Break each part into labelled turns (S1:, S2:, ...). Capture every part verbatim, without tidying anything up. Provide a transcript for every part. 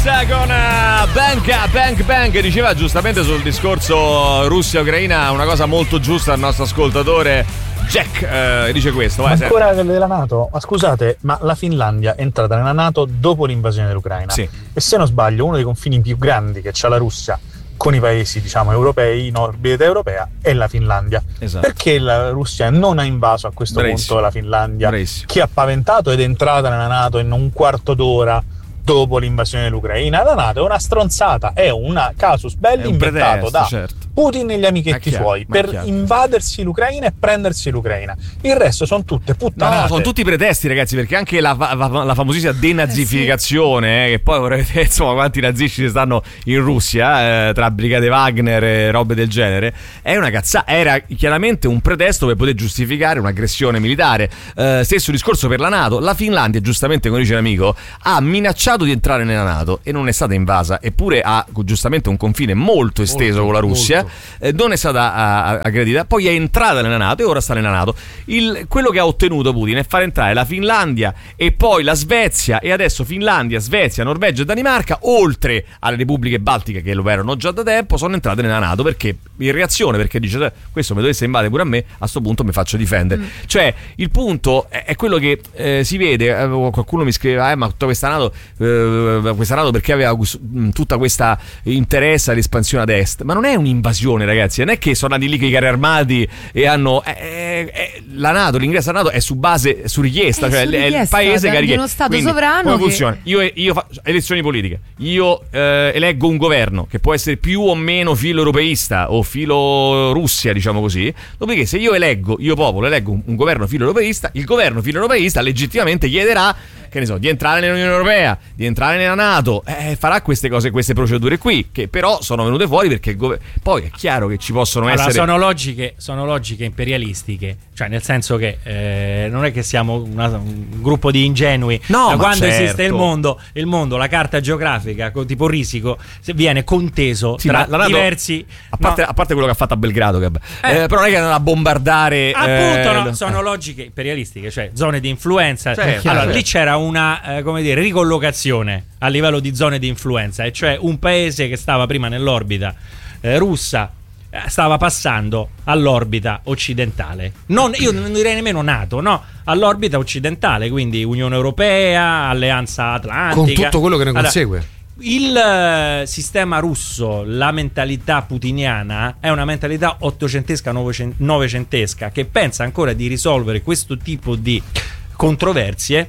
S1: con uh, Bang Bang Bang. Diceva giustamente sul discorso Russia-Ucraina una cosa molto giusta al nostro ascoltatore Jack, eh, dice questo.
S2: Ma ancora della NATO, ma scusate, ma la Finlandia è entrata nella NATO dopo l'invasione dell'Ucraina,
S1: sì.
S2: E se non sbaglio uno dei confini più grandi che c'ha la Russia con i paesi, diciamo, europei, in orbita europea, è la Finlandia.
S1: Esatto.
S2: Perché la Russia non ha invaso a questo
S1: Bravissimo.
S2: punto la Finlandia,
S1: Bravissimo.
S2: che ha paventato ed è entrata nella NATO in un quarto d'ora dopo l'invasione dell'Ucraina? La NATO è una stronzata, è un casus belli inventato
S1: pretesto,
S2: da
S1: certo.
S2: Putin e gli amichetti
S1: chiaro,
S2: suoi
S1: ma è
S2: per
S1: chiaro.
S2: invadersi l'Ucraina e prendersi l'Ucraina. Il resto sono tutte puttanate.
S1: No, sono tutti pretesti, ragazzi, perché anche la, la, la famosissima denazificazione, eh, che poi vorrei vedere insomma quanti nazisti ci stanno in Russia, eh, tra brigate Wagner e robe del genere, è una cazzata. Era chiaramente un pretesto per poter giustificare un'aggressione militare. Eh, stesso discorso per la NATO. La Finlandia, giustamente, come dice l'amico, ha minacciato di entrare nella NATO e non è stata invasa, eppure ha giustamente un confine molto esteso molto, con la Russia. Eh, non è stata uh, aggredita, poi è entrata nella NATO e ora sta nella NATO. Il, quello che ha ottenuto Putin è far entrare la Finlandia e poi la Svezia, e adesso Finlandia, Svezia, Norvegia e Danimarca, oltre alle repubbliche baltiche che lo erano già da tempo, sono entrate nella NATO perché in reazione, perché dice questo mi dovesse invadere pure a me, a sto punto mi faccio difendere. Mm. Cioè il punto è, è quello che eh, si vede, eh, qualcuno mi scriveva eh, ma tutta questa NATO, eh, questa NATO perché aveva tutta questa interesse all'espansione ad est, ma non è un'invasione, ragazzi, non è che sono andati lì con i carri armati e hanno eh, eh, la NATO, l'ingresso alla NATO è su base, su richiesta,
S3: è
S1: cioè
S3: su
S1: è
S3: richiesta,
S1: il paese che ha
S3: di uno stato
S1: Quindi,
S3: sovrano
S1: come
S3: che...
S1: funziona? Io, io faccio elezioni politiche, io eh, eleggo un governo che può essere più o meno filo europeista o filo Russia, diciamo così. Dopodiché se io eleggo, io popolo eleggo un, un governo filo europeista, il governo filo europeista legittimamente chiederà, che ne so, di entrare nell'Unione Europea, di entrare nella NATO, eh, farà queste cose, queste procedure qui, che però sono venute fuori perché il governo... Poi è chiaro che ci possono
S4: allora,
S1: essere...
S4: sono logiche, sono logiche imperialistiche, cioè nel senso che eh, non è che siamo una, un gruppo di ingenui.
S1: No,
S4: da quando
S1: certo.
S4: esiste il mondo, il mondo, la carta geografica tipo Risico viene conteso
S1: sì,
S4: tra
S1: la NATO,
S4: diversi...
S1: A parte, no. a parte quello che ha fatto a Belgrado, che,
S4: eh,
S1: eh, però non è che andava a bombardare...
S4: Appunto,
S1: eh,
S4: no, sono logiche imperialistiche, cioè zone di influenza.
S1: Cioè,
S4: allora
S1: chiaro.
S4: Lì c'era una, eh, come dire, ricollocazione a livello di zone di influenza, e cioè un paese che stava prima nell'orbita eh, russa eh, stava passando all'orbita occidentale. Non, io non direi nemmeno NATO, no, all'orbita occidentale, quindi Unione Europea, Alleanza Atlantica.
S5: Con tutto quello che ne
S4: allora,
S5: consegue.
S4: Il eh, sistema russo, la mentalità putiniana è una mentalità ottocentesca, novecentesca, che pensa ancora di risolvere questo tipo di controversie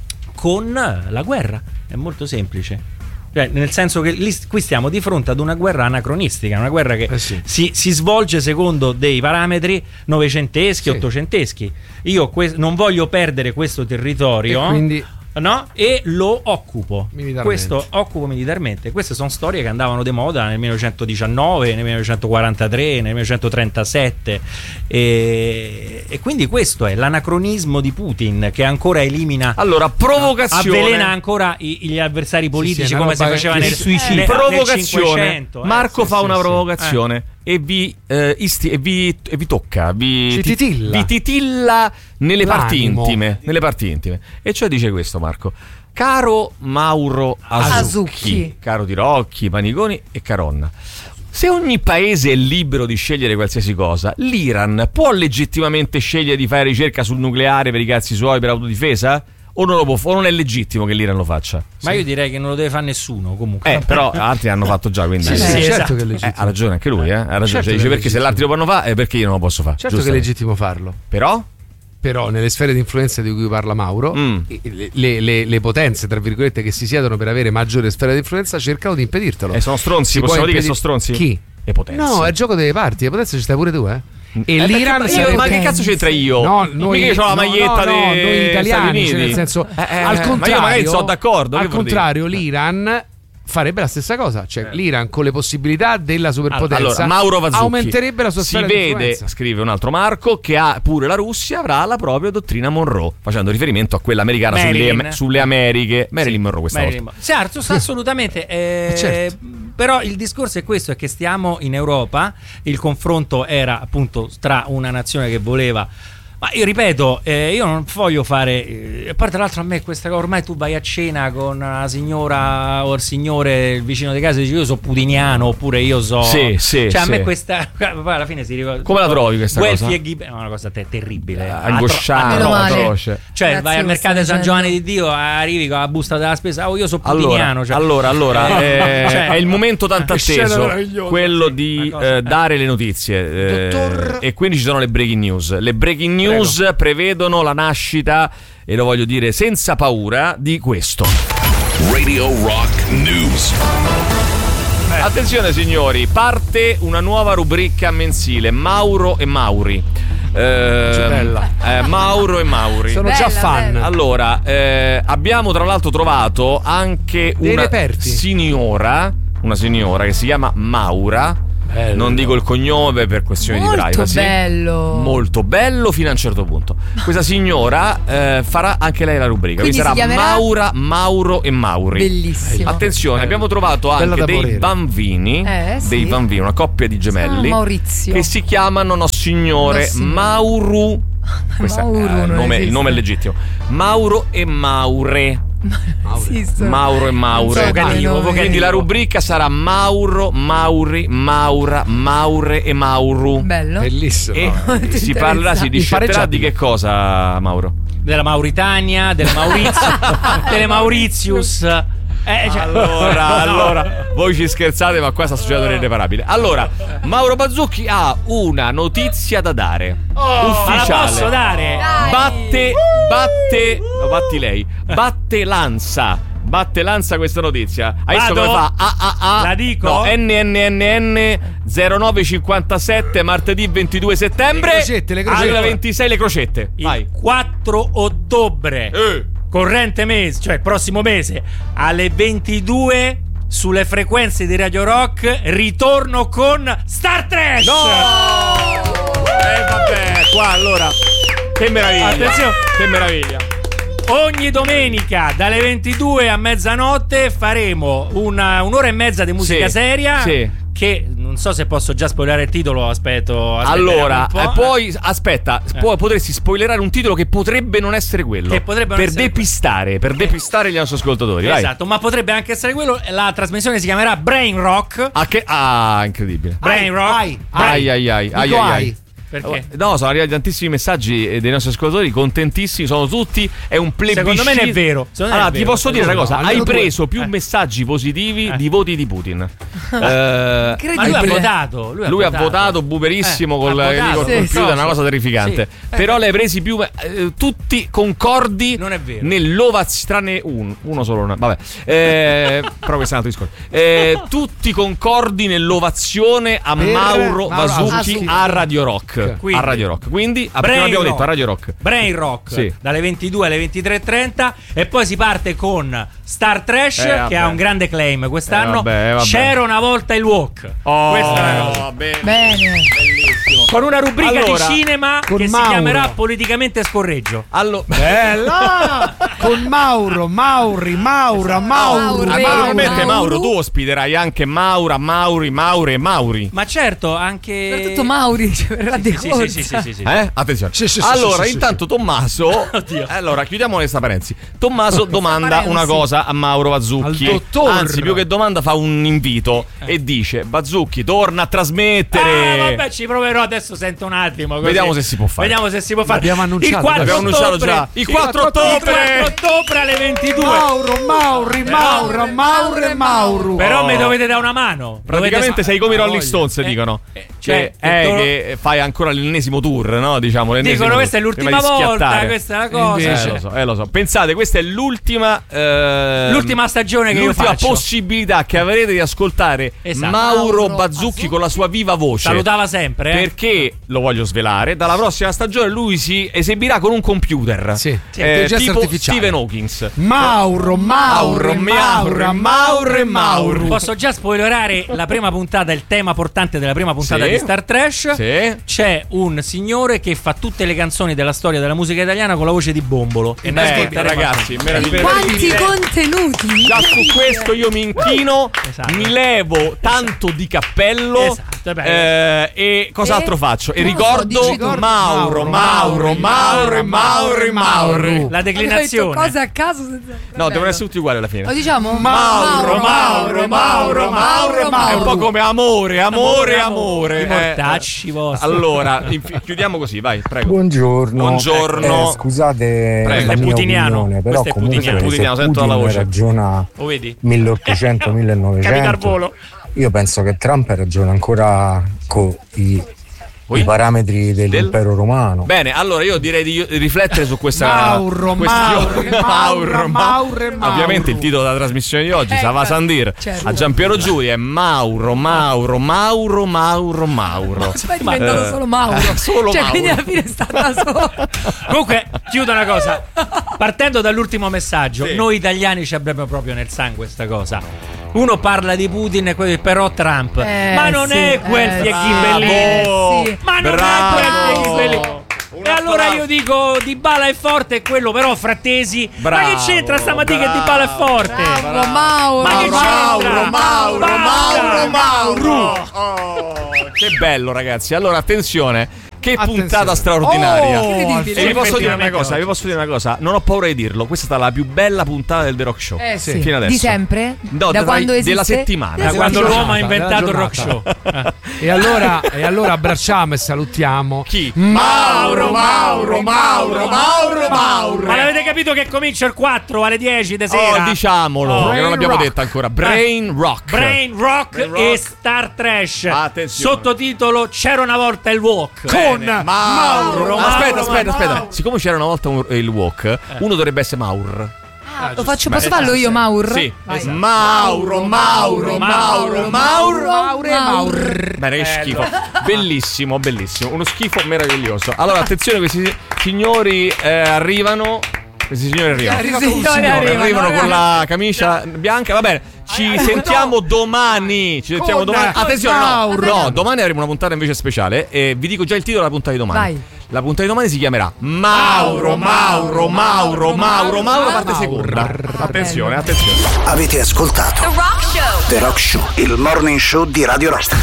S4: con la guerra. È molto semplice, cioè, nel senso che lì, qui stiamo di fronte ad una guerra anacronistica, una guerra che
S5: eh sì.
S4: si, si svolge secondo dei parametri novecenteschi,
S5: sì.
S4: ottocenteschi. Io que- non voglio perdere questo territorio,
S5: e quindi
S4: no? E lo occupo
S5: militarmente.
S4: Questo occupo militarmente. Queste sono storie che andavano di moda nel millenovecentodiciannove, nel millenovecentoquarantatré, nel millenovecentotrentasette, e, e quindi questo è l'anacronismo di Putin, che ancora elimina,
S1: allora provocazione,
S4: avvelena ancora i, gli avversari politici,
S5: sì, sì,
S4: come si faceva nel
S5: suicidio.
S4: eh,
S1: provocazione.
S4: cinquecento, eh,
S1: Marco
S4: sì,
S1: fa
S4: sì,
S1: una
S4: sì.
S1: provocazione
S4: Eh.
S1: e vi, eh, isti- e vi e vi tocca, vi,
S5: Ci titilla.
S1: vi titilla nelle parti
S5: L'animo.
S1: intime, nelle parti intime. E cioè dice questo, Marco: caro Mauro Asucchi,
S3: Asucchi.
S1: caro Tirocchi, Paniconi e Caronna, se ogni paese è libero di scegliere qualsiasi cosa, l'Iran può legittimamente scegliere di fare ricerca sul nucleare per i cazzi suoi, per autodifesa? O non, lo può, o non è legittimo che l'Iran lo faccia?
S4: Ma io direi che non lo deve fare nessuno, comunque.
S1: Eh, però altri hanno fatto già, quindi
S5: sì,
S1: eh,
S5: sì,
S4: sì,
S5: certo
S4: esatto.
S5: che è
S1: eh,
S5: legittimo.
S1: ha ragione anche lui, eh? Ha ragione.
S5: Certo
S1: Cioè, dice
S5: che è
S1: perché se
S5: legittimo.
S1: l'altri lo possono fare, e perché io non lo posso fare?
S5: Certo che è legittimo farlo.
S1: Però?
S5: Però nelle sfere di influenza di cui parla Mauro,
S1: Mm.
S5: le, le- le- le potenze, tra virgolette, che si siedono per avere maggiore sfera di influenza cercano di impedirtelo.
S1: E sono stronzi,
S5: Si può
S1: possiamo dire che
S5: impedir-
S1: sono stronzi?
S5: Chi?
S1: Le potenze.
S5: No, è il gioco delle parti, le potenze ci stai pure tu, eh? E
S1: Eh,
S5: l'Iran
S1: perché- io-
S5: sarebbe-
S1: ma che cazzo c'entra io?
S5: No, noi
S1: Mica io ho la
S5: no,
S1: maglietta
S5: no, no,
S1: dei
S5: noi italiani,
S1: Stati Uniti.
S5: cioè nel senso,
S1: Eh, eh,
S5: al
S1: ma io
S5: contrario,
S1: magari sono d'accordo, che
S5: al
S1: vuol dire?
S5: contrario, l'Iran farebbe la stessa cosa, cioè l'Iran con le possibilità della superpotenza
S1: Allora, Mauro Vazzucchi
S5: aumenterebbe la sua
S1: si
S5: sfera di
S1: vede,
S5: influenza.
S1: scrive un altro Marco, che ha pure la Russia avrà la propria dottrina Monroe, facendo riferimento a quella americana sulle,
S4: Marilyn.
S1: sulle Americhe. Marilyn Monroe questa
S4: Marilyn
S1: volta.
S4: Monroe. Certo, assolutamente. eh,
S5: certo.
S4: Però il discorso è questo: è che stiamo in Europa. Il confronto era appunto tra una nazione che voleva Ma io ripeto, eh, io non voglio fare. Eh, poi tra l'altro a me questa cosa, ormai tu vai a cena con la signora o il signore, il vicino di casa, e dici io sono putiniano oppure io so.
S1: Sì, sì.
S4: Cioè a
S1: sì.
S4: me questa. Poi alla fine si ricorda.
S1: Come la trovi questa
S4: Guelfi
S1: cosa?
S4: E Ghib- è una cosa te- terribile.
S1: Eh, angosciante,
S4: Atro- atroce.
S1: atroce.
S4: Cioè
S3: Grazie
S4: vai al
S3: per
S4: mercato di
S3: questa
S4: San Giovanni
S3: leggenda.
S4: di Dio, arrivi con la busta della spesa, oh io sono
S1: Allora,
S4: putiniano. Cioè,
S1: allora, allora
S4: Eh,
S1: eh,
S4: cioè-
S1: è il momento tanto
S4: Che scena
S1: atteso,
S4: meravigliosa,
S1: quello
S4: sì,
S1: di
S4: una cosa-
S1: eh, dare le notizie. eh,
S5: Dottor-
S1: e quindi ci sono le breaking news. Le breaking news prevedono la nascita, e lo voglio dire senza paura, di questo.
S6: Radio Rock News.
S1: Attenzione signori, parte una nuova rubrica mensile, Mauro e Mauri. Eh,
S5: bella.
S1: eh, Mauro e Mauri.
S5: Sono
S3: Bella,
S5: già fan.
S3: bella.
S1: Allora, eh, abbiamo tra l'altro trovato anche
S5: Dei
S1: una
S5: reperti.
S1: signora, una signora che si chiama Maura.
S5: Bello.
S1: Non dico il cognome per questioni
S3: Molto
S1: di privacy.
S3: bello.
S1: Molto bello fino a un certo punto. Questa signora eh, farà anche lei la rubrica.
S3: Quindi
S1: Quindi sarà
S3: si chiamerà?
S1: Maura, Mauro e Mauri.
S3: Bellissimo.
S1: Attenzione,
S5: Bello.
S1: abbiamo trovato
S5: Bella
S1: anche
S5: da
S1: dei
S5: volere.
S1: bambini,
S3: Eh, sì.
S1: dei bambini, una coppia di gemelli
S3: Ah, Maurizio.
S1: che si chiamano Nossignore
S3: Nossignore.
S1: Mauru. Questo
S3: Mauro
S1: è
S3: non
S1: il nome, il
S3: esiste.
S1: nome è legittimo. Mauro e Maure.
S3: Esistono.
S1: Mauro e Maure.
S3: Non so quali
S4: Vocativo,
S3: nomi.
S4: vocativo.
S1: Quindi la rubrica sarà Mauro, Mauri, Maura, Maure e Mauru.
S3: Bello.
S5: Bellissimo.
S1: E
S3: Molto
S1: si parlerà, si
S3: interessante.
S1: discerterà di che cosa, Mauro?
S4: della Mauritania, delle Maurizio, delle Mauritius. Eh, cioè-
S1: Allora,
S4: No.
S1: allora, voi ci scherzate, ma qua sta succedendo l'irreparabile. Allora, Mauro Bazzucchi ha una notizia da dare.
S4: Ma la
S1: ufficiale.
S4: posso dare?
S3: Dai.
S1: Batte, batte, no, batti lei. Batte Lanza. Batte Lanza questa notizia. Hai visto
S4: Vado?
S1: come fa? A, a, a.
S4: La dico?
S1: No, N N N N zero nove cinquantasette martedì ventidue settembre.
S5: Le crocette, le crocette.
S1: Alle ventisei le crocette.
S4: Il
S1: Vai.
S4: quattro ottobre,
S1: Eh.
S4: corrente mese, cioè il prossimo mese, alle ventidue sulle frequenze di Radio Rock, ritorno con Star Trash.
S1: Eh vabbè, qua allora. Che meraviglia.
S4: Attenzione.
S1: Che meraviglia.
S4: Ogni domenica dalle ventidue a mezzanotte faremo una, un'ora e mezza di musica
S1: Sì,
S4: seria.
S1: sì.
S4: Che non so se posso già spoilerare il titolo. Aspetto. aspettiamo
S1: Allora,
S4: un po'.
S1: eh, poi aspetta, poi potresti spoilerare un titolo che potrebbe non essere quello.
S4: Che potrebbe non
S1: per
S4: essere
S1: depistare, per depistare gli nostri ascoltatori. Vai.
S4: Esatto, ma potrebbe anche essere quello. La trasmissione si chiamerà Brain Rock.
S1: Ah, che... ah, incredibile.
S4: Brain Rock.
S5: ai,
S1: Ai ai ai, ai,
S5: Dico
S1: ai,
S5: ai.
S1: ai.
S4: Perché?
S1: No, sono arrivati tantissimi messaggi eh, dei nostri ascoltatori, contentissimi, sono tutti. È un plebiscito.
S4: Secondo me non è vero. Secondo me
S1: Allora,
S4: è
S1: ti
S4: vero.
S1: posso dire una cosa:
S5: no,
S1: hai
S5: almeno due.
S1: preso più
S4: Eh.
S1: messaggi positivi
S4: Eh.
S1: di voti di Putin. Eh,
S4: Ma lui ha
S3: Incredibile.
S4: votato. Lui,
S1: Lui ha votato buberissimo
S4: Eh,
S1: col,
S4: ha votato.
S1: col
S3: Sì,
S1: computer,
S3: sì.
S1: è una cosa terrificante.
S4: Sì.
S1: Però le hai presi più. eh, tutti concordi
S4: Non è vero.
S1: nell'ovazione. Tranne uno, uno solo. no, Vabbè, eh, però questo è un altro discorso. Eh, tutti concordi nell'ovazione a
S5: Per
S1: Mauro
S5: Mauro
S1: Bazzucchi
S3: Bazzucchi.
S1: a Radio Rock.
S4: Quindi-
S1: a Radio Rock. Quindi, ah, perché
S4: Brain
S1: non abbiamo
S4: Rock.
S1: detto a Radio Rock.
S4: Brain Rock
S1: Sì.
S4: dalle ventidue alle ventitré e trenta e poi si parte con Star Trash
S1: Eh, vabbè.
S4: che ha un grande claim quest'anno.
S1: Eh, vabbè, vabbè.
S4: C'era una volta il walk.
S1: Oh,
S4: Questa è una cosa.
S1: bene.
S3: Bene.
S4: Con una rubrica
S1: Allora,
S4: di cinema
S5: con
S4: che
S5: Mauro.
S4: si chiamerà Politicamente Scorreggio.
S1: Allora,
S5: Bella! Con Mauro, Mauri, Maura, Mauro.
S3: Mauro.
S1: naturalmente,
S3: Mauro.
S1: Mauro, tu ospiterai anche Maura, Mauri, Maure e Mauri.
S4: Ma certo, anche
S3: Soprattutto Mauri, cioè, verrà di
S4: Sì,
S3: corsa.
S4: sì, sì, sì, sì, sì.
S1: Eh? Attenzione.
S5: Sì, sì, sì,
S1: allora,
S5: sì, sì,
S1: intanto Tommaso.
S4: Oddio.
S1: Allora, chiudiamo questa parentesi. Tommaso domanda
S3: parentesi.
S1: una cosa a Mauro Bazzucchi.
S5: Al dottor.
S1: Anzi, più che domanda, fa un invito e dice: Bazzucchi, torna a trasmettere.
S4: Ah, vabbè, ci proverò adesso. Sento un attimo. così.
S1: Vediamo se si può fare.
S4: Vediamo se si può fare.
S5: L'abbiamo annunciato,
S4: Il quattro
S1: l'abbiamo annunciato
S4: ottobre.
S1: già. Il
S4: Sì,
S1: quattro ottobre.
S4: Il quattro ottobre alle ventidue.
S5: Mauro, Mauri, Maura, Maure, Mauro.
S4: Però mi dovete dare una mano.
S1: Praticamente
S4: Dovete-
S1: sei come i Rolling
S5: voglia.
S1: Stones,
S4: Eh,
S1: dicono.
S4: eh,
S1: Cioè,
S4: cioè,
S1: eh,
S4: che to-
S1: che fai ancora l'ennesimo tour, no? Diciamo, l'ennesimo
S4: Dicono
S1: tour.
S4: questa è l'ultima
S1: Prima di
S4: volta,
S1: schiattare.
S4: questa è la cosa.
S1: Eh, lo so, eh, lo so. Pensate, questa è l'ultima eh,
S4: L'ultima stagione che io
S1: l'ultima
S4: faccio.
S1: possibilità che avrete di ascoltare
S4: Esatto.
S1: Mauro
S3: Mauro
S1: Bazzucchi
S3: Bazzucchi.
S1: con la sua viva voce.
S4: Salutava sempre, eh.
S1: Perché, lo voglio svelare, dalla prossima stagione lui si esibirà con un computer.
S5: Sì, sì,
S1: Eh,
S5: intelligenza
S1: tipo
S5: artificiale.
S1: Stephen Hawkins.
S5: Mauro, Mauro, Maura, Mauro e Mauro.
S4: Posso già spoilerare la prima puntata, il tema portante della prima puntata
S1: Sì.
S4: di Star Trash.
S1: Sì.
S4: C'è un signore che fa tutte le canzoni della storia della musica italiana con la voce di Bombolo. E noi
S1: Eh,
S4: ascolteremo-
S1: ragazzi, meraviglioso.
S3: Quanti contenuti!
S1: Già su questo io mi inchino,
S4: Esatto.
S1: mi levo tanto di cappello
S4: Esatto.
S1: Eh, e cos'altro
S3: E?
S1: faccio? E
S3: Non lo so,
S1: ricordo
S3: dici tu.
S1: Mauro, Mauro, Mauro, Mauro, Mauro.
S4: La declinazione.
S3: Cose a caso senza...
S1: No, devono essere tutti uguali alla fine.
S3: Lo diciamo?
S1: Mauro, Mauro, Mauro, Mauro, Mauro. È un po' come amore, amore, amore.
S4: I mortacci
S1: Eh,
S4: vostri.
S1: Allora, inf- chiudiamo così, vai, prego.
S7: Buongiorno.
S1: Buongiorno.
S7: Eh, scusate
S1: Prego.
S7: la
S1: È
S7: mia
S4: putiniano.
S7: opinione, però
S4: Questo è
S7: comunque
S4: putiniano.
S7: se
S1: Putiniano, sento
S7: Putin
S1: la voce.
S7: ragiona
S4: Lo vedi?
S7: milleottocento
S4: Capita al
S7: millenovecento,
S4: volo.
S7: io penso che Trump ragiona ancora con i, i parametri dell'impero romano.
S1: Bene, allora io direi di riflettere su questa
S5: Mauro,
S1: questione.
S5: Mauro, Mauro, Mauro, Mauro.
S1: Ovviamente il titolo della trasmissione di oggi,
S3: Eh,
S1: Sava Sandir,
S3: certo.
S1: a Giampiero Giudi è Mauro, Mauro, Mauro, Mauro, Mauro.
S3: Poi è diventato
S1: Eh,
S3: solo Mauro.
S1: solo
S3: cioè,
S1: Mauro.
S3: quindi alla fine è stata solo.
S4: Comunque, chiudo una cosa. Partendo dall'ultimo messaggio,
S1: Sì.
S4: noi italiani ci abbiamo proprio nel sangue sta cosa. Uno parla di Putin e quello- però Trump.
S3: Eh,
S4: Ma non
S3: sì,
S4: è quel
S3: eh,
S4: fiaghibellino.
S1: Bravo.
S3: sì.
S4: Ma non
S1: Bravo.
S4: è quel fiaghibellino.
S1: Un
S4: E allora
S1: applauso.
S4: io dico Dybala è forte e quello però Frattesi.
S1: Bravo,
S4: Ma che c'entra stamattina che
S1: bravo,
S4: Dybala è forte?
S3: Bravo, Mauro.
S4: Ma che c'entra?
S1: Mauro,
S4: Basta.
S1: Mauro, Mauro. Oh, che bello, ragazzi. Allora, attenzione. Che
S5: Attenzione.
S1: puntata straordinaria.
S5: Oh,
S3: Incredibile.
S1: E vi posso dire una
S4: Effettivamente
S1: cosa, vi posso dire una cosa, non ho paura di dirlo, questa è stata la più bella puntata del The Rock Show.
S3: Eh sì.
S1: Fino adesso.
S3: Di sempre?
S1: No,
S3: da
S1: da-
S3: quando esiste?
S1: della settimana.
S4: Da
S3: Della
S4: quando
S5: giornata,
S4: l'uomo ha inventato il
S5: della
S4: rock show.
S5: giornata. E allora, e allora abbracciamo e salutiamo
S1: Chi?
S5: Mauro, Mauro, Mauro, Mauro, Mauro.
S4: Ma l'avete capito che comincia il quattro alle dieci di sera?
S1: Oh, diciamolo,
S4: Oh.
S1: che non l'abbiamo
S5: Rock.
S1: detto ancora. Brain Rock.
S4: Brain Rock,
S1: Brain Rock.
S4: e Star Trash.
S1: Attenzione.
S4: Sottotitolo C'era una volta il walk.
S5: Con
S1: Bene.
S5: Mauro,
S1: Aspetta,
S4: Mauro,
S1: aspetta, aspetta.
S4: Mauro.
S1: Siccome c'era una volta un- il walk, uno dovrebbe essere Maur.
S3: Ah, lo faccio, posso farlo io, Maur?
S1: Sì.
S3: Vai.
S1: esatto. Mauro, Mauro, Mauro, Mauro.
S3: Mauro e Maur.
S1: Bene, che schifo. Bellissimo, bellissimo. Uno schifo meraviglioso. Allora, attenzione, questi signori eh, arrivano. Questi signori arrivano.
S5: Arriva
S3: Sì,
S5: con un
S3: signore,
S5: signore.
S3: arriva.
S1: Arrivano
S3: no,
S1: con
S3: no.
S1: la camicia bianca. Va bene, ci sentiamo domani. Ci sentiamo
S5: Con
S1: domani. Attenzione, no,
S5: Mauro.
S1: no, domani avremo una puntata invece speciale. E vi dico già il titolo della puntata di domani.
S3: Vai.
S1: La puntata di domani si chiamerà Mauro, Mauro, Mauro, Mauro, Mauro, parte seconda. Attenzione, attenzione.
S8: Avete ascoltato The Rock Show. The Rock Show, il morning show di Radio Rock.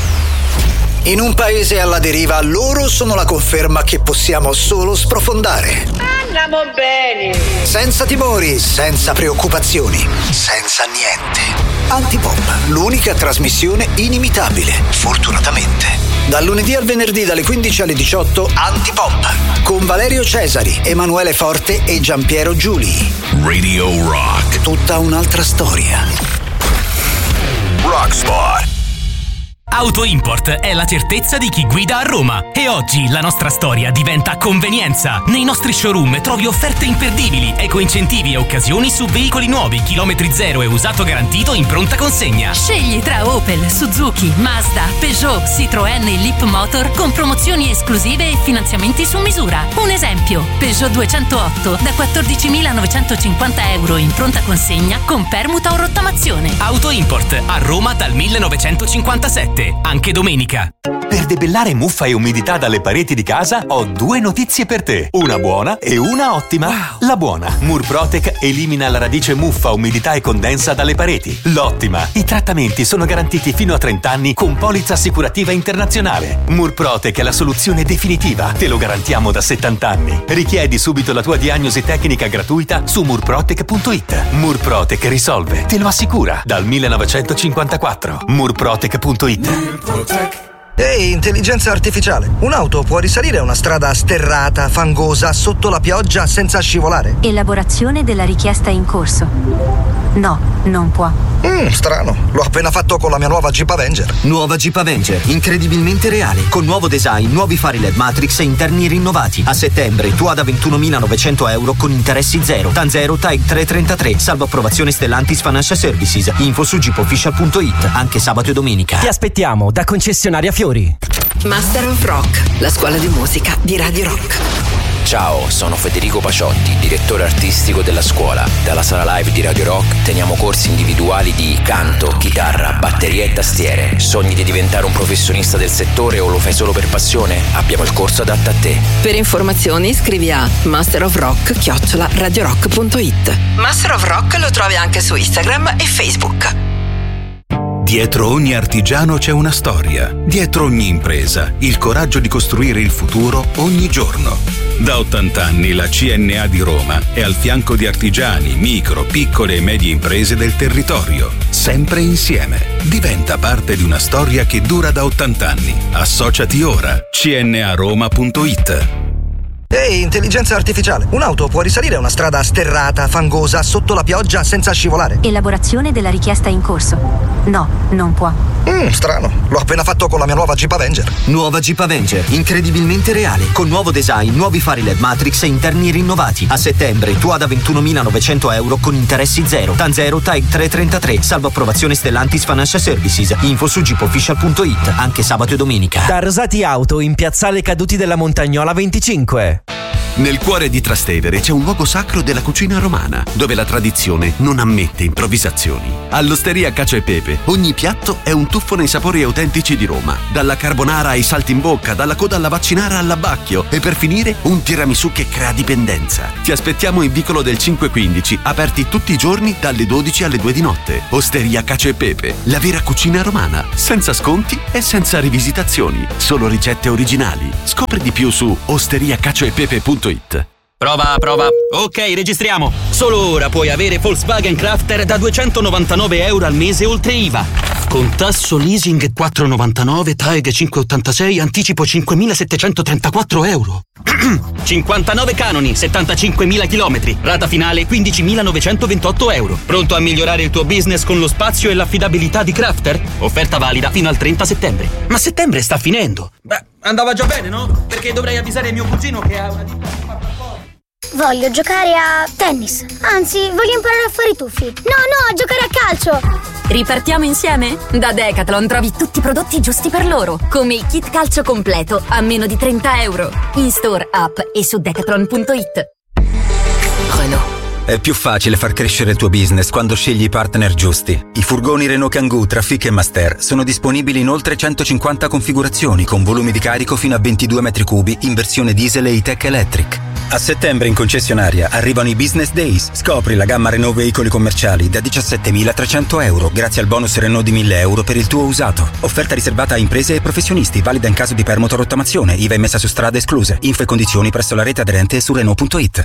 S8: In un paese alla deriva, loro sono la conferma che possiamo solo sprofondare.
S9: Andiamo bene.
S8: Senza timori, senza preoccupazioni, senza niente. Antipop, l'unica trasmissione inimitabile, fortunatamente. Dal lunedì al venerdì dalle quindici alle diciotto, Antipop, con Valerio Cesari, Emanuele Forte e Giampiero Giuli.
S6: Radio Rock.
S8: Tutta un'altra storia.
S6: Rockspot.
S10: Auto Import è la certezza di chi guida a Roma e oggi la nostra storia diventa convenienza. Nei nostri showroom trovi offerte imperdibili, eco-incentivi e occasioni su veicoli nuovi, chilometri zero e usato garantito in pronta consegna.
S11: Scegli tra Opel, Suzuki, Mazda, Peugeot, Citroën e Leap Motor con promozioni esclusive e finanziamenti su misura. Un esempio, Peugeot duecentootto da quattordicimilanovecentocinquanta euro in pronta consegna con permuta o rottamazione.
S10: Auto Import a Roma dal millenovecentocinquantasette, anche domenica.
S12: Per debellare muffa e umidità dalle pareti di casa ho due notizie per te, una buona e una ottima. La buona, Murprotec elimina la radice muffa, umidità e condensa dalle pareti. L'ottima, i trattamenti sono garantiti fino a trenta anni con polizza assicurativa internazionale. Murprotec è la soluzione definitiva, te lo garantiamo da settanta anni. Richiedi subito la tua diagnosi tecnica gratuita su murprotec punto it. Murprotec risolve, te lo assicura, dal millenovecentocinquantaquattro. murprotec punto it.
S8: Ehi, intelligenza artificiale, un'auto può risalire una strada sterrata, fangosa, sotto la pioggia, senza scivolare?
S11: Elaborazione della richiesta in corso. No, non può.
S8: Mmm, strano, l'ho appena fatto con la mia nuova Jeep Avenger.
S13: Nuova Jeep Avenger, incredibilmente reale, con nuovo design, nuovi fari L E D Matrix e interni rinnovati. A settembre, tua da ventunomilanovecento euro con interessi zero. Tan zero Tag trecentotrentatré, salvo approvazione Stellantis Financial Services. Info su jeep official punto it, anche sabato e domenica.
S14: Ti aspettiamo da concessionaria Fiori.
S15: Master of Rock, la scuola di musica di Radio Rock.
S16: Ciao, sono Federico Paciotti, direttore artistico della scuola. Dalla sala live di Radio Rock teniamo corsi individuali di canto, chitarra, batteria e tastiere. Sogni di diventare un professionista del settore o lo fai solo per passione? Abbiamo il corso adatto a te.
S15: Per informazioni scrivi a masterofrock chiocciola radiorock punto it. Master of Rock lo trovi anche su Instagram e Facebook.
S6: Dietro ogni artigiano c'è una storia. Dietro ogni impresa, il coraggio di costruire il futuro ogni giorno. Da ottanta anni la C N A di Roma è al fianco di artigiani, micro, piccole e medie imprese del territorio. Sempre insieme. Diventa parte di una storia che dura da ottanta anni. Associati ora. c n a roma punto i t.
S17: Ehi, intelligenza artificiale. Un'auto può risalire una strada sterrata, fangosa, sotto la pioggia, senza scivolare?
S18: Elaborazione della richiesta in corso. No, non può.
S17: Mmm, strano. L'ho appena fatto con la mia nuova Jeep Avenger.
S13: Nuova Jeep Avenger, incredibilmente reale, con nuovo design, nuovi fari L E D Matrix e interni rinnovati. A settembre, tu ada ventunomilanovecento euro con interessi zero. Tanzero T A G trecentotrentatré, salvo approvazione Stellantis Financial Services. Info su jeep official punto i t, anche sabato e domenica.
S14: Da Rosati Auto in Piazzale Caduti della Montagnola venticinque.
S19: Nel cuore di Trastevere c'è un luogo sacro della cucina romana, dove la tradizione non ammette improvvisazioni. All'Osteria Cacio e Pepe, ogni piatto è un tuffo nei sapori autentici di Roma. Dalla carbonara ai salti in bocca, dalla coda alla vaccinara all'abbacchio e per finire un tiramisù che crea dipendenza. Ti aspettiamo in Vicolo del cinque quindici, aperti tutti i giorni dalle dodici alle due di notte. Osteria Cacio e Pepe, la vera cucina romana, senza sconti e senza rivisitazioni, solo ricette originali. Scopri di più su osteria cacio e pepe punto it.
S10: Prova, prova. Ok, registriamo. Solo ora puoi avere Volkswagen Crafter da duecentonovantanove euro al mese oltre I V A. Con tasso leasing quattro virgola novantanove, T A E G cinque virgola ottantasei, anticipo cinquemilasettecentotrentaquattro euro. cinquantanove canoni, settantacinquemila chilometri, rata finale quindicimilanovecentoventotto euro. Pronto a migliorare il tuo business con lo spazio e l'affidabilità di Crafter? Offerta valida fino al trenta settembre. Ma settembre sta finendo. Beh, andava già bene, no? Perché dovrei avvisare mio cugino che ha una ditta.
S20: Voglio giocare a tennis. Anzi, voglio imparare a fare i tuffi. No, no, a giocare a calcio.
S11: Ripartiamo insieme? Da Decathlon trovi tutti i prodotti giusti per loro, come il kit calcio completo a meno di trenta euro. In store, app e su decathlon punto it.
S21: Renault. È più facile far crescere il tuo business quando scegli i partner giusti. I furgoni Renault Kangoo, Trafic e Master sono disponibili in oltre centocinquanta configurazioni con volumi di carico fino a ventidue metri cubi in versione diesel e E-Tech Electric. A settembre in concessionaria arrivano i Business Days. Scopri la gamma Renault veicoli commerciali da diciassettemilatrecento euro grazie al bonus Renault di mille euro per il tuo usato. Offerta riservata a imprese e professionisti, valida in caso di permuta rottamazione, I V A e messa su strada escluse. Info e condizioni presso la rete aderente e su Renault punto it.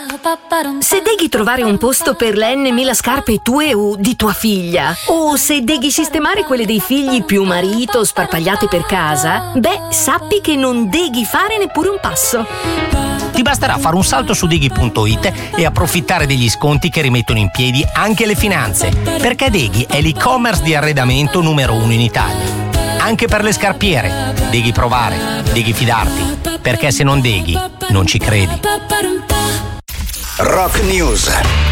S11: Se deghi trovare un posto per le n mila scarpe tue o di tua figlia, o se deghi sistemare quelle dei figli più marito sparpagliate per casa, beh, sappi che non deghi fare neppure un passo.
S22: Ti basterà fare un salto su Deghi punto it e approfittare degli sconti che rimettono in piedi anche le finanze, perché Deghi è l'e-commerce di arredamento numero uno in Italia. Anche per le scarpiere, Deghi provare, Deghi fidarti, perché se non Deghi non ci credi.
S8: Rock News,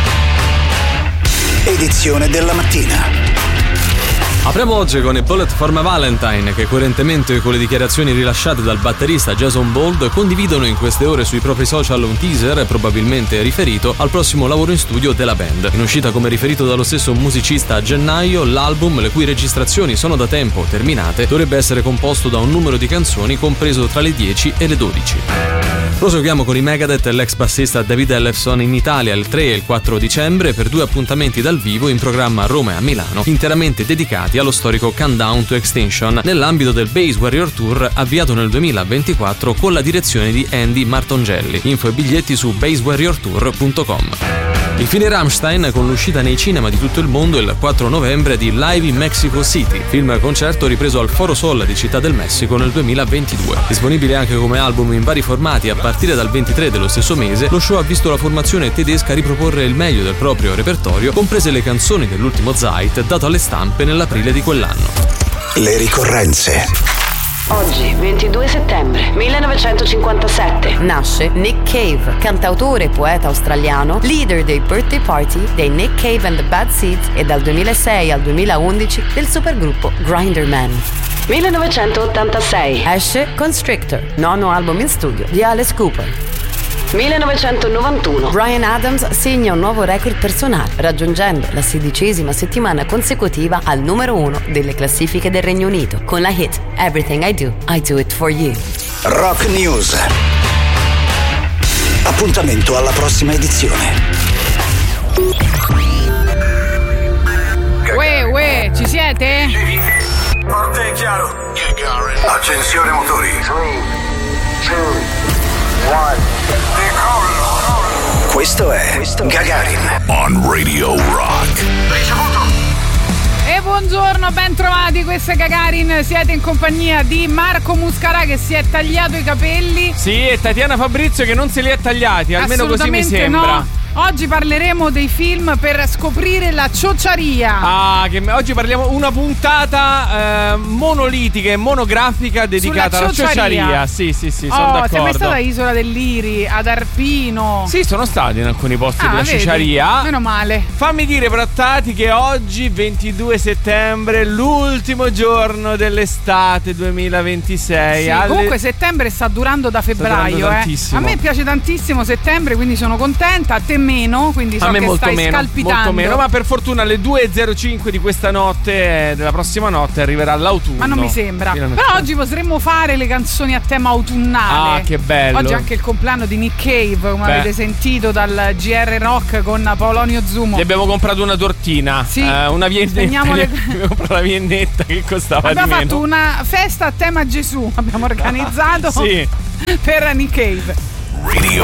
S8: edizione della mattina.
S23: Apriamo oggi con i Bullet for My Valentine, che coerentemente con le dichiarazioni rilasciate dal batterista Jason Bold condividono in queste ore sui propri social un teaser probabilmente riferito al prossimo lavoro in studio della band. In uscita come riferito dallo stesso musicista a gennaio, l'album, le cui registrazioni sono da tempo terminate, dovrebbe essere composto da un numero di canzoni compreso tra le dieci e le dodici. Proseguiamo con i Megadeth e l'ex bassista David Ellefson in Italia il tre e il quattro dicembre per due appuntamenti dal vivo in programma a Roma e a Milano, interamente dedicati allo storico Countdown to Extinction nell'ambito del Bass Warrior Tour avviato nel duemilaventiquattro con la direzione di Andy Martongelli. Info e biglietti su bass warrior tour punto com. Infine Rammstein con l'uscita nei cinema di tutto il mondo il quattro novembre di Live in Mexico City, film concerto ripreso al Foro Sol di Città del Messico nel duemilaventidue. Disponibile anche come album in vari formati a partire dal ventitré dello stesso mese, lo show ha visto la formazione tedesca riproporre il meglio del proprio repertorio, comprese le canzoni dell'ultimo Zeit dato alle stampe nell'aprile di quell'anno.
S8: Le ricorrenze.
S15: Oggi, ventidue settembre millenovecentocinquantasette, nasce Nick Cave, cantautore e poeta australiano, leader dei birthday party dei Nick Cave and the Bad Seeds e dal duemilasei al duemilaundici del supergruppo Grinderman. millenovecentottantasei, esce Constrictor, nono album in studio di Alice Cooper. millenovecentonovantuno, Bryan Adams segna un nuovo record personale, raggiungendo la sedicesima settimana consecutiva al numero uno delle classifiche del Regno Unito, con la hit Everything I Do, I Do It For You.
S8: Rock News. Appuntamento alla prossima edizione.
S3: Uè, uè, ci siete?
S8: Accensione motori. Questo è Gagarin on Radio Rock.
S2: E buongiorno, ben trovati, questo è Gagarin, siete in compagnia di Marco Muscarà che si è tagliato i capelli.
S1: Sì, e Tatiana Fabrizio che non se li ha tagliati, almeno così mi sembra.
S2: No. Oggi parleremo dei film per scoprire la ciociaria.
S1: Ah, che oggi parliamo una puntata eh, monolitica e monografica dedicata alla ciociaria. Sì, sì, sì, sono
S2: oh,
S1: d'accordo.
S2: Sei mai stata a Isola del Liri, ad Arpino?
S1: Sì, sono stato in alcuni posti
S2: ah,
S1: della
S2: vedi?
S1: ciociaria.
S2: Meno male.
S1: Fammi dire, Brattati, che oggi, ventidue settembre, l'ultimo giorno dell'estate duemilaventisei.
S2: Sì,
S1: alle...
S2: comunque settembre sta durando da febbraio.
S1: Sta durando
S2: eh. A me piace tantissimo settembre, quindi sono contenta. A te meno, quindi so
S1: a me
S2: che
S1: molto
S2: stai
S1: meno,
S2: scalpitando.
S1: molto meno, ma per fortuna alle due e zero cinque di questa notte, della prossima notte, arriverà l'autunno.
S2: Ma non mi sembra.
S1: Finalmente.
S2: Però oggi potremmo fare le canzoni a tema autunnale.
S1: Ah, che bello.
S2: Oggi è anche il compleanno di Nick Cave, come
S1: Beh.
S2: avete sentito dal G R Rock con Polonio Zumo.
S1: Gli abbiamo comprato una tortina.
S2: Sì.
S1: eh, una viennetta.
S2: Le...
S1: Abbiamo comprato la viennetta che costava
S2: abbiamo
S1: di meno.
S2: fatto una festa a tema Gesù. Abbiamo organizzato
S1: sì.
S2: per Nick Cave.
S8: Radio